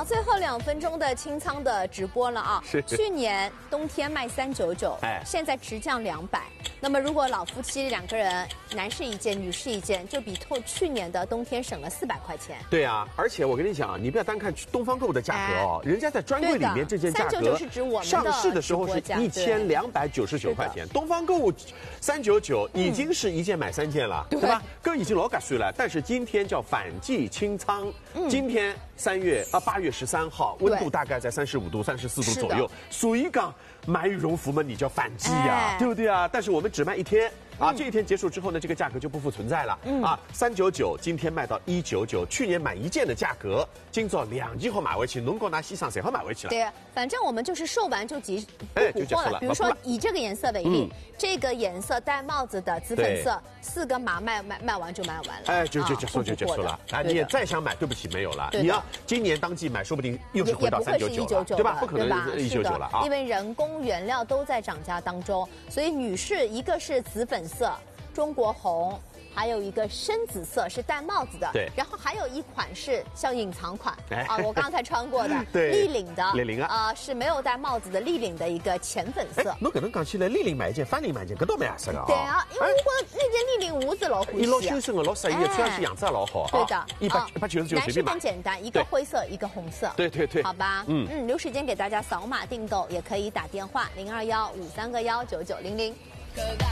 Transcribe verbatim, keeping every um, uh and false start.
好，最后两分钟的清仓的直播了啊！ 是。 去年冬天卖三九九，哎，现在直降两百。那么如果老夫妻两个人，男士一件，女士一件，就比去去年的冬天省了四百块钱。 对啊，而且我跟你讲，你不要单看东方购的价格哦，哎、人家在专柜里面这件价格， 三九九是指我们上市的时候是一千两百九十九块钱，东方购三九九已经是一件买三件了，嗯、对吧？更已经老嘎税了。但是今天叫反季清仓，嗯、今天三月啊八月十三号，温度大概在三十五度、三十四度左右，所以讲买羽绒服嘛，你叫反季呀、哎，对不对啊？但是我们只卖一天。啊，这一天结束之后呢，这个价格就不复存在了。嗯啊，三九九今天卖到一九九，去年买一件的价格，今朝两件好买回去，侬讲拿西上谁好买回去了？ 对，反正我们就是售完就即不补货了。比如说以这个颜色为例，嗯、这个颜色戴帽子的紫粉色，四根麻卖卖卖完就卖完了。 哎，就就结束就结束了。啊，你也再想买，对不起，没有了。你要今年当季买，说不定又是回到三九九了，对吧？不可能一九九了啊！ 因为人工原料都在涨价当中，所以女士一个是紫粉色。中国红，还有一个深紫色是戴帽子的， 对， 然后还有一款是像隐藏款、哎、啊，我刚才穿过的， 对， 立领的， 立领啊， 啊、呃、是没有戴帽子的立领的一个浅粉色。 侬搿能讲起来，立领买一件，翻领买一件，搿倒蛮合适的啊。 对啊，因为我那件立领胡子老欢喜， 伊老修身的，老适宜的，穿上去样子也老好。 对的， 一百一百九十九随便买。 很简单，一个灰色，一个红色。 对对对， 好吧，嗯嗯，留时间给大家扫码订购，也可以打电话零二幺五三个幺九九零零。